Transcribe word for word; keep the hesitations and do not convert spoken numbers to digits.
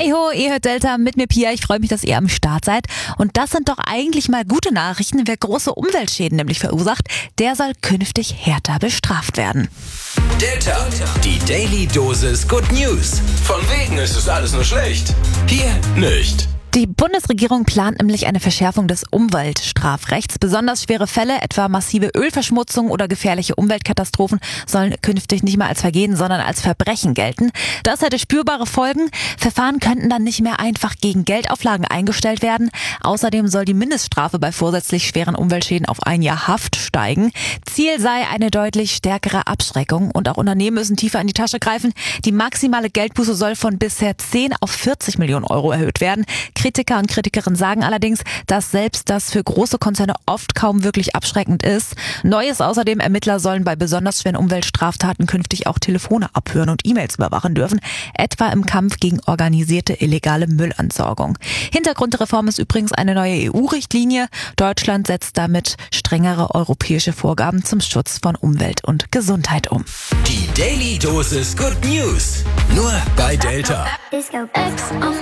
Hi ho, ihr hört Delta mit mir Pia. Ich freue mich, dass ihr am Start seid. Und das sind doch eigentlich mal gute Nachrichten. Wer große Umweltschäden nämlich verursacht, der soll künftig härter bestraft werden. Delta, die Daily Dosis Good News. Von wegen ist es alles nur schlecht. Hier nicht. Die Bundesregierung plant nämlich eine Verschärfung des Umweltstrafrechts. Besonders schwere Fälle, etwa massive Ölverschmutzung oder gefährliche Umweltkatastrophen, sollen künftig nicht mehr als Vergehen, sondern als Verbrechen gelten. Das hätte spürbare Folgen. Verfahren könnten dann nicht mehr einfach gegen Geldauflagen eingestellt werden. Außerdem soll die Mindeststrafe bei vorsätzlich schweren Umweltschäden auf ein Jahr Haft steigen. Ziel sei eine deutlich stärkere Abschreckung. Und auch Unternehmen müssen tiefer in die Tasche greifen. Die maximale Geldbuße soll von bisher zehn auf vierzig Millionen Euro erhöht werden. Kritiker und Kritikerinnen sagen allerdings, dass selbst das für große Konzerne oft kaum wirklich abschreckend ist. Neu ist außerdem, Ermittler sollen bei besonders schweren Umweltstraftaten künftig auch Telefone abhören und E-Mails überwachen dürfen, etwa im Kampf gegen organisierte illegale Müllentsorgung. Hintergrund der Reform ist übrigens eine neue E U-Richtlinie. Deutschland setzt damit strengere europäische Vorgaben zum Schutz von Umwelt und Gesundheit um. Die Daily Dosis Good News. Nur bei Delta. Disco X on